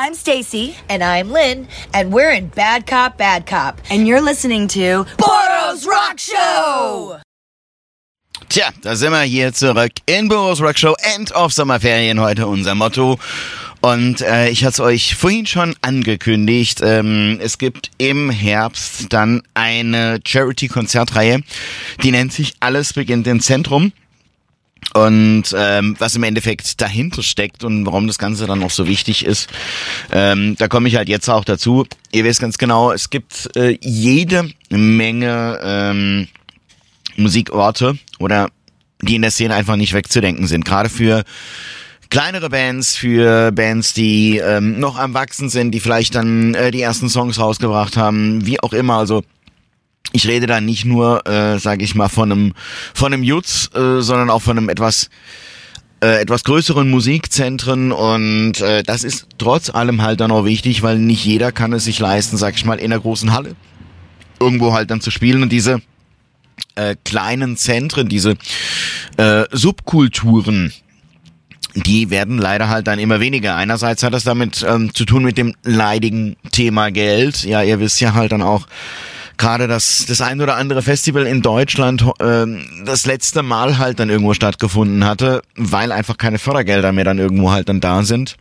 I'm Stacy. And I'm Lynn. And we're in Bad Cop, Bad Cop. And you're listening to Boros Rock Show! Tja, da sind wir hier zurück in Boros Rock Show, End of Sommerferien, heute unser Motto. Und ich hatte es euch vorhin schon angekündigt, es gibt im Herbst dann eine Charity-Konzertreihe, die nennt sich Alles beginnt im Zentrum. Und was im Endeffekt dahinter steckt und warum das Ganze dann auch so wichtig ist, da komme ich halt jetzt auch dazu. Ihr wisst ganz genau, es gibt jede Menge Musikorte oder die in der Szene einfach nicht wegzudenken sind. Gerade für kleinere Bands, für Bands, die noch am Wachsen sind, die vielleicht dann die ersten Songs rausgebracht haben, wie auch immer. Also ich rede da nicht nur, sage ich mal, von einem Jutz, sondern auch von einem etwas größeren Musikzentren, und das ist trotz allem halt dann auch wichtig, weil nicht jeder kann es sich leisten, sag ich mal, in einer großen Halle irgendwo halt dann zu spielen, und diese kleinen Zentren, diese Subkulturen, die werden leider halt dann immer weniger. Einerseits hat das damit zu tun mit dem leidigen Thema Geld. Ja, ihr wisst ja halt dann auch, gerade das ein oder andere Festival in Deutschland das letzte Mal halt dann irgendwo stattgefunden hatte, weil einfach keine Fördergelder mehr dann irgendwo halt dann da sind.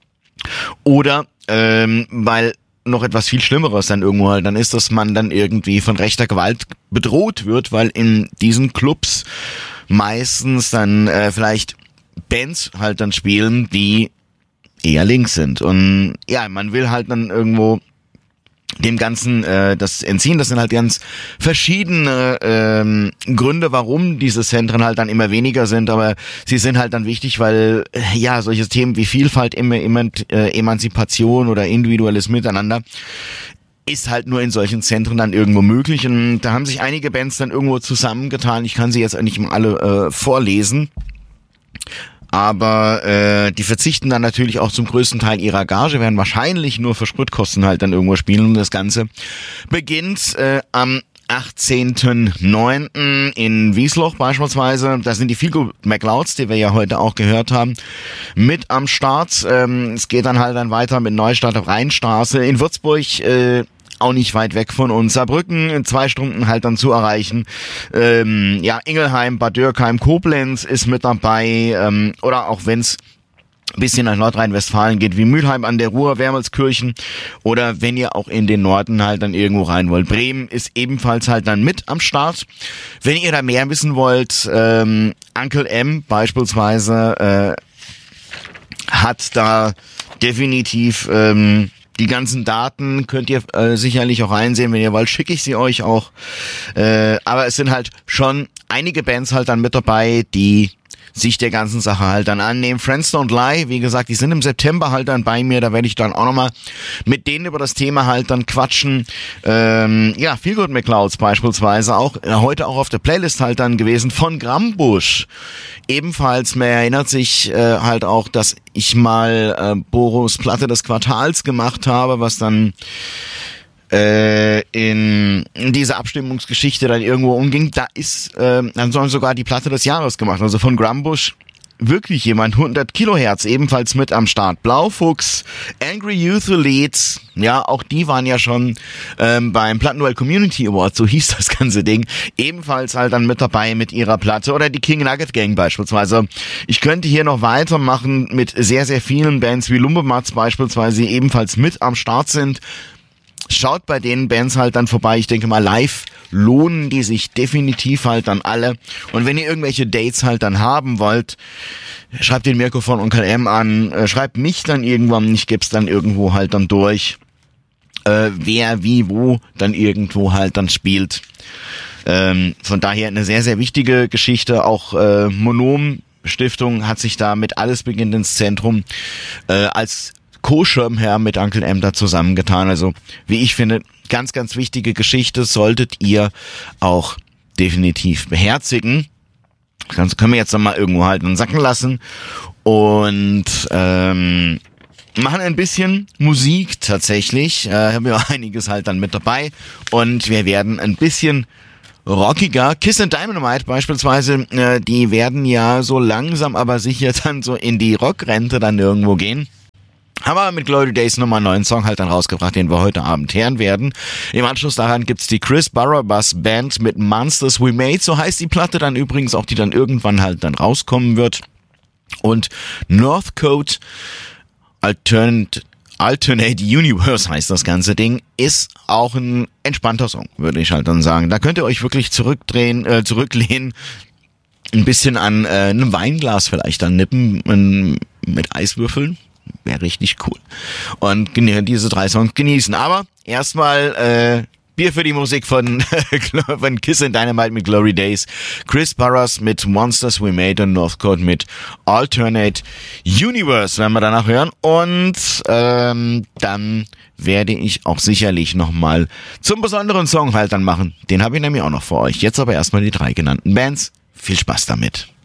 Oder weil noch etwas viel Schlimmeres dann irgendwo halt dann ist, dass man dann irgendwie von rechter Gewalt bedroht wird, weil in diesen Clubs meistens dann vielleicht Bands halt dann spielen, die eher links sind. Und ja, man will halt dann irgendwo dem Ganzen das entziehen. Das sind halt ganz verschiedene Gründe, warum diese Zentren halt dann immer weniger sind, aber sie sind halt dann wichtig, weil ja solche Themen wie Vielfalt, Emanzipation oder individuelles Miteinander ist halt nur in solchen Zentren dann irgendwo möglich, und da haben sich einige Bands dann irgendwo zusammengetan. Ich kann sie jetzt nicht mal alle vorlesen, aber die verzichten dann natürlich auch zum größten Teil ihrer Gage, werden wahrscheinlich nur für Spritkosten halt dann irgendwo spielen, und das Ganze beginnt am 18.09. in Wiesloch beispielsweise. Da sind die Feel Good McLeods, die wir ja heute auch gehört haben, mit am Start. Es geht dann halt dann weiter mit Neustadt auf Rheinstraße in Würzburg, auch nicht weit weg von uns. Saarbrücken in 2 Stunden halt dann zu erreichen. Ja, Ingelheim, Bad Dürkheim, Koblenz ist mit dabei. Oder auch wenn es ein bisschen nach Nordrhein-Westfalen geht, wie Mülheim an der Ruhr, Wermelskirchen, oder wenn ihr auch in den Norden halt dann irgendwo rein wollt. Bremen ist ebenfalls halt dann mit am Start. Wenn ihr da mehr wissen wollt, Uncle M beispielsweise hat da definitiv die ganzen Daten, könnt ihr sicherlich auch einsehen, wenn ihr wollt, schicke ich sie euch auch. Aber es sind halt schon einige Bands halt dann mit dabei, die sich der ganzen Sache halt dann annehmen. Friends Don't Lie, wie gesagt, die sind im September halt dann bei mir, da werde ich dann auch nochmal mit denen über das Thema halt dann quatschen. Ja, Feel Good McLeods beispielsweise auch, heute auch auf der Playlist halt dann gewesen von Grambusch. Ebenfalls, man erinnert sich halt auch, dass ich mal Boros Platte des Quartals gemacht habe, was dann in diese Abstimmungsgeschichte dann irgendwo umging. Da ist dann sogar die Platte des Jahres gemacht, also von Grambusch. Wirklich jemand, 100 Kilohertz, ebenfalls mit am Start. Blaufuchs, Angry Youth Elites, ja, auch die waren ja schon beim Plattenduell Community Award, so hieß das ganze Ding, ebenfalls halt dann mit dabei mit ihrer Platte. Oder die King Nugget Gang beispielsweise. Ich könnte hier noch weitermachen mit sehr, sehr vielen Bands wie Lumbematz beispielsweise, die ebenfalls mit am Start sind. Schaut bei den Bands halt dann vorbei. Ich denke mal, live lohnen die sich definitiv halt dann alle. Und wenn ihr irgendwelche Dates halt dann haben wollt, schreibt den Mirko von Onkel M an, schreibt mich dann irgendwann, ich geb's dann irgendwo halt dann durch, wer, wie, wo dann irgendwo halt dann spielt. Von daher eine sehr, sehr wichtige Geschichte. Auch Monom Stiftung hat sich da mit Alles beginnt ins Zentrum als Co-Schirmherr mit Uncle M da zusammengetan. Also, wie ich finde, ganz, ganz wichtige Geschichte, solltet ihr auch definitiv beherzigen. Das Ganze können wir jetzt nochmal irgendwo halt sacken lassen und machen ein bisschen Musik tatsächlich. Haben wir einiges halt dann mit dabei, und wir werden ein bisschen rockiger. Kiss and Dynamite beispielsweise, die werden ja so langsam aber sicher dann so in die Rockrente dann irgendwo gehen. Haben wir mit Glory Days nochmal einen neuen Song halt dann rausgebracht, den wir heute Abend hören werden. Im Anschluss daran gibt's die Chris Barabas Band mit Monsters We Made, so heißt die Platte dann übrigens auch, die dann irgendwann halt dann rauskommen wird. Und Northcote Alternate Universe heißt das ganze Ding, ist auch ein entspannter Song, würde ich halt dann sagen. Da könnt ihr euch wirklich zurücklehnen, ein bisschen an einem Weinglas vielleicht dann nippen mit Eiswürfeln. Wäre richtig cool. Und diese 3 Songs genießen. Aber erstmal Bier für die Musik von Kiss and Dynamite mit Glory Days, Chris Barras mit Monsters We Made und Northcote mit Alternate Universe, werden wir danach hören. Und dann werde ich auch sicherlich nochmal zum besonderen Song halt dann machen. Den habe ich nämlich auch noch für euch. Jetzt aber erstmal die 3 genannten Bands. Viel Spaß damit.